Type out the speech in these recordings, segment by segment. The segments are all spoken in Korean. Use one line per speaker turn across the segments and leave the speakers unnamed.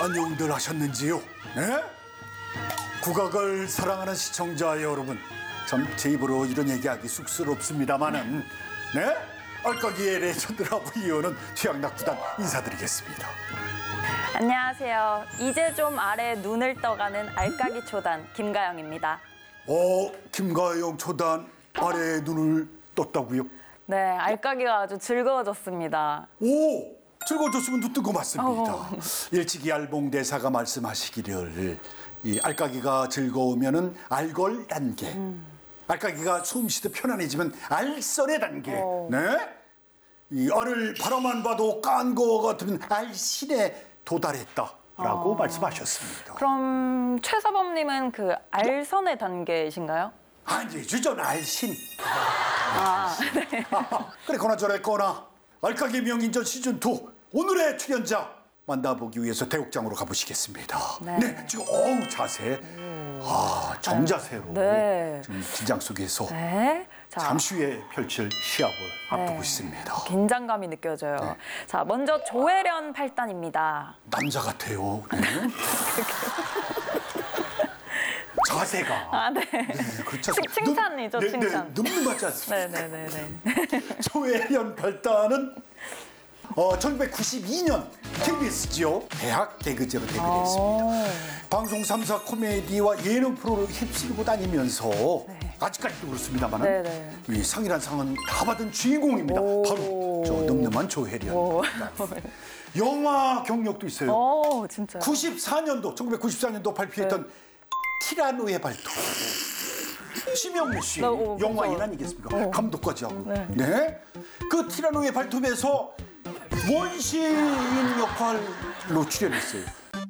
안녕들 하셨는지요? 네? 국악을 사랑하는 시청자 여러분, 참 제 입으로 이런 얘기하기 쑥스럽습니다만은, 네? 알까기의 레전드라고 이어는 최양락구단 인사드리겠습니다.
안녕하세요. 이제 좀 아래 눈을 떠가는 알까기 초단 김가영입니다.
김가영 초단 아래 눈을 떴다고요?
네, 알까기가 아주 즐거워졌습니다.
오! 즐거워졌으면 눈 뜬 거 맞습니다. 일찍이 알봉 대사가 말씀하시기를 이 알까기가 즐거우면은 알걸 단계, 알까기가 숨 쉬듯 편안해지면 알선의 단계, 네? 이 알을 바라만 봐도 깐 거 같으면 알신에 도달했다라고 말씀하셨습니다.
그럼 최사범님은 그 알선의 단계이신가요?
아니죠, 전 알신.
네.
그래, 그나저랬거나 알까기 명인전 시즌2 오늘의 출연자 만나보기 위해서 대국장으로 가보시겠습니다. 네, 지금 자세, 정자세로
네.
지금 긴장 속에서
네. 자,
잠시 후에 펼칠 시합을 앞두고 있습니다.
긴장감이 느껴져요.
네.
자, 먼저 조혜련 8단입니다.
남자 같아요. 네. 자세가.
네.
그렇죠.
칭찬이죠, 칭찬.
늠름 같지 않습니까?
네네네네.
조혜련 8단은 1992년 KBS지요. 대학 개그제로 데뷔를 했습니다. 방송 3사 코미디와 예능 프로를 휩쓸고 다니면서 아직까지도 그렇습니다만 이 상이란 상은 다 받은 주인공입니다. 바로 저 늠름한 조혜련. 영화 경력도 있어요.
진짜요?
1994년도 발표했던 티라노의 발톱. 심영래 씨 영화인 아니겠습니까? 감독까지 하고. 네. 그 티라노의 발톱에서 원시인 역할로 출연했어요.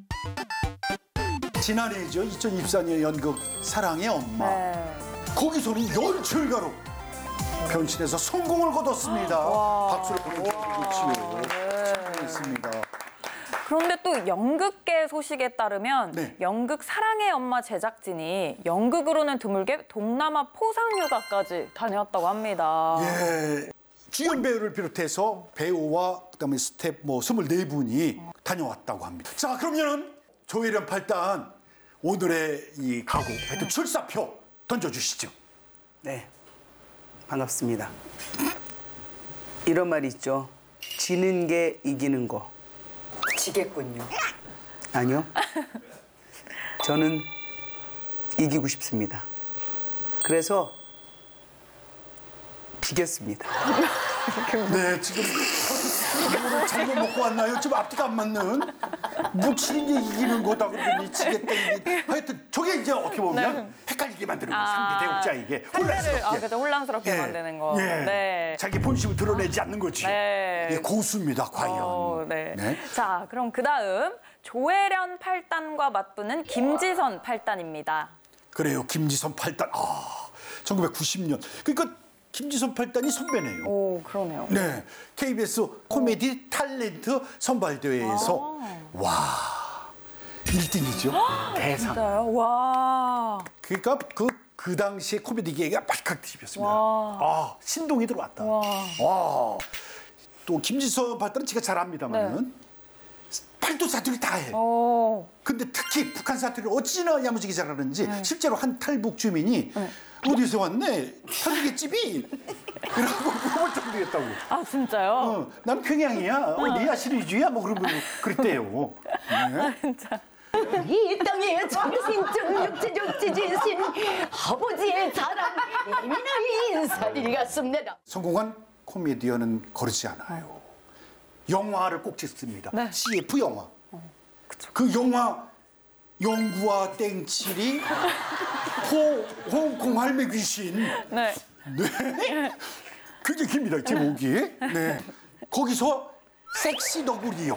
지난해죠. 2024년 연극 사랑의 엄마. 거기서는 연출가로 변신해서 성공을 거뒀습니다. 박수를 보내주시고 성공했습니다.
그런데 또 연극계 소식에 따르면
네.
연극 사랑의 엄마 제작진이 연극으로는 드물게 동남아 포상휴가까지 다녀왔다고 합니다.
예. 주연 배우를 비롯해서 배우와 그다음에 스텝 24분이 다녀왔다고 합니다. 자, 그러면은 조혜련 8단 오늘의 이 각오, 하여튼 출사표 던져주시죠.
네, 반갑습니다. 이런 말이 있죠. 지는 게 이기는 거.
지겠군요.
아니요. 저는 이기고 싶습니다. 그래서 지겠습니다.
네, 지금 잘못 먹고 왔나요? 지금 앞뒤가 안 맞는 묵히는 게 이기는 거다 그러더니 지겠다 이게 하여튼 저게 이제 어떻게 보면 헷갈리게 만드는 거예요. 상대 대국자에게 혼란스럽게.
그죠, 혼란스럽게 만드는 거. 네.
자기 본심을 드러내지 않는 거지.
네.
예, 고수입니다, 과연.
네. 자, 그럼 그다음 조혜련 8단과 맞붙는 김지선 8단입니다.
그래요, 김지선 8단. 1990년. 그러니까 김지선 8단이 선배네요.
오, 그러네요.
네, KBS 코미디 탤런트 선발대회에서 와 1등이죠. 대상.
진짜요? 와.
그러니까 그 당시에 코미디계가 발칵 뒤집혔습니다. 신동이 들어왔다. 또 김지선 8단은 제가 잘 압니다만은 팔도 사투리 다 해. 근데 특히 북한 사투리를 어찌나 야무지게 잘하는지 실제로 한 탈북 주민이 어디서 왔네? 탈북의 집이? 이라고 물어볼 정도였다고.
아, 진짜요?
난 평양이야. 어디야? 시리즈야? 뭐 그런 거 그랬대요. 네.
진짜.
이 땅에 정신적 육체적 지진신 아버지의 자랑 예민한 인사드리 같습니다.
성공한 코미디언은 거르지 않아요. 영화를 꼭 찍습니다. CF 영화. 그 영화 영구와 땡칠이 홍콩 할매 귀신.
네.
굉장히 깁니다, 제목이. 네. 거기서 섹시 너구리요.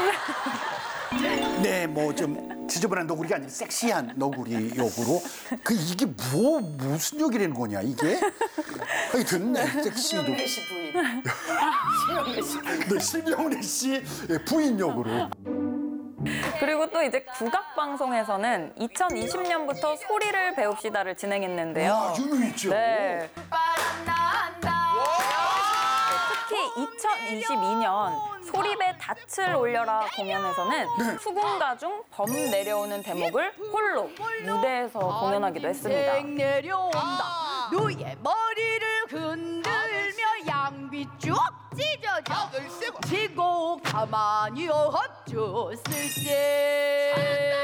네, 뭐 좀 지저분한 너구리가 아니라 섹시한 너구리 역으로 이게 무슨 역이라는 거냐 이게? 하여튼 섹시 너구리.
씨 부인. 신영래 씨 부인.
네, 심영래 씨 부인 역으로.
그리고 또 이제 국악방송에서는 2020년부터 소리를 배웁시다를 진행했는데요.
유명했죠.
네. 특히 2022년 소립의 닻을 올려라 공연에서는 수군가 중 범 내려오는 대목을 홀로 무대에서 공연하기도 했습니다.
내려온다. 너의 머리를 흔들며 양비 쭉 찢어져. 지고 가만히 엎줬을세.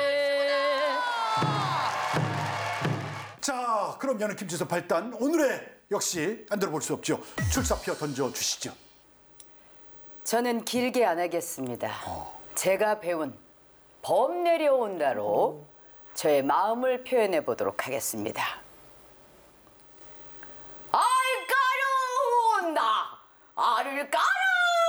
자, 그러면 김지수 발단 오늘의 역시 안 들어볼 수 없죠. 출사표 던져주시죠.
저는 길게 안 하겠습니다. 제가 배운 범 내려온다로 저의 마음을 표현해 보도록 하겠습니다. 알까로 온다. 알을 까로